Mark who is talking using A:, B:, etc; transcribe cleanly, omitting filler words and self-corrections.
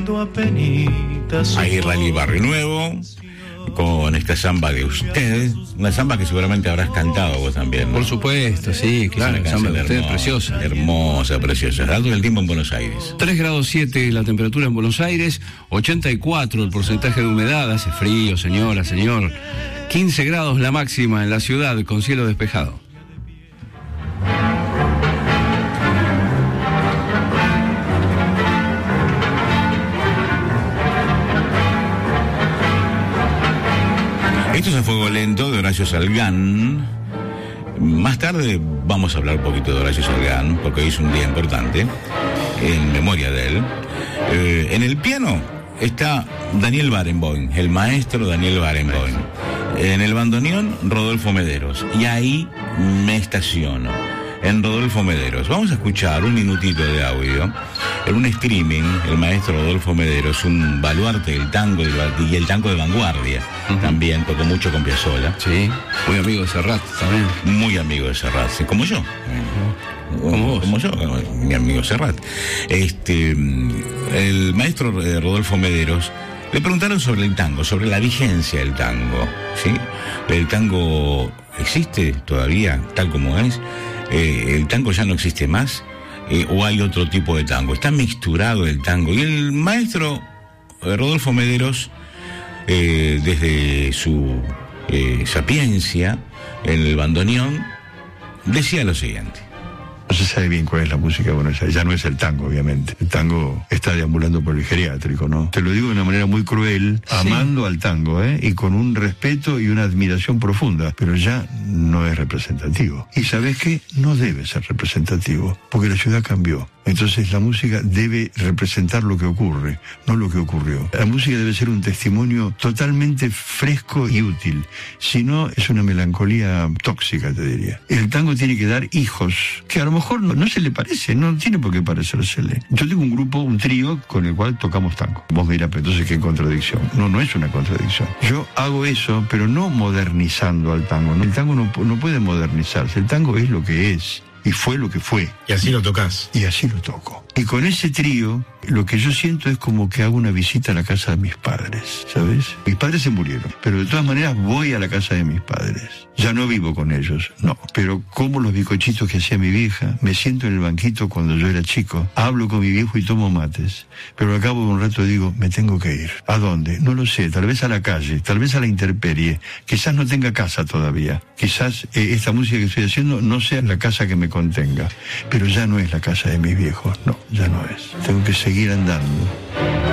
A: viviendo apenitas.
B: Ahí Rally Barrio Nuevo, con esta samba de usted, una samba que seguramente habrás cantado vos también, ¿no?
C: Por supuesto, sí, claro,
B: Es una
C: samba de
B: canción
C: usted, preciosa.
B: Hermosa, preciosa. Alto del tiempo en Buenos Aires.
C: 3 grados 7 la temperatura en Buenos Aires, 84 el porcentaje de humedad, hace frío, señora, señor. 15 grados la máxima en la ciudad, con cielo despejado.
B: Esto es A Fuego Lento de Horacio Salgán. Más tarde vamos a hablar un poquito de Horacio Salgán, porque hoy es un día importante, en memoria de él. En el piano está Daniel Barenboim, el maestro Daniel Barenboim. En el bandoneón, Rodolfo Mederos. Y ahí me estaciono, en Rodolfo Mederos. Vamos a escuchar un minutito de audio. En un streaming, el maestro Rodolfo Mederos, un baluarte del tango y el tango de vanguardia. También tocó mucho con Piazzolla.
C: Sí, muy amigo de Serrat también.
B: Muy amigo de Serrat, sí, como yo.
C: Como vos.
B: Como yo, mi amigo Serrat. El maestro Rodolfo Mederos le preguntaron sobre el tango, sobre la vigencia del tango, ¿sí? ¿El tango existe todavía tal como es? ¿El tango ya no existe más? ¿O hay otro tipo de tango? Está mixturado el tango. Y el maestro Rodolfo Mederos, desde su sapiencia en el bandoneón, decía lo siguiente.
D: No se sabe bien cuál es la música de Buenos Aires, ya no es el tango, obviamente. El tango está deambulando por el geriátrico, ¿no? Te lo digo de una manera muy cruel, sí, amando al tango, y con un respeto y una admiración profunda, pero ya no es representativo. ¿Y sabes qué? No debe ser representativo, porque la ciudad cambió. Entonces la música debe representar lo que ocurre, no lo que ocurrió. La música debe ser un testimonio totalmente fresco y útil. Si no, es una melancolía tóxica, te diría. El tango tiene que dar hijos, que a lo mejor no se le parece, no tiene por qué parecérsele. Yo tengo un grupo, un trío, con el cual tocamos tango. Vos me dirás, pero entonces qué contradicción. No es una contradicción. Yo hago eso, pero no modernizando al tango, ¿no? El tango no puede modernizarse, el tango es lo que es. Y fue lo que fue.
E: Y así lo tocas.
D: Y así lo toco. Y con ese trío, lo que yo siento es como que hago una visita a la casa de mis padres, ¿sabes? Mis padres se murieron, pero de todas maneras voy a la casa de mis padres. Ya no vivo con ellos, no. Pero como los bizcochitos que hacía mi vieja, me siento en el banquito cuando yo era chico, hablo con mi viejo y tomo mates. Pero al cabo de un rato digo, me tengo que ir. ¿A dónde? No lo sé, tal vez a la calle, tal vez a la intemperie. Quizás no tenga casa todavía. Quizás esta música que estoy haciendo no sea la casa que me contenga. Pero ya no es la casa de mis viejos, no, ya no es. Tengo que seguir andando.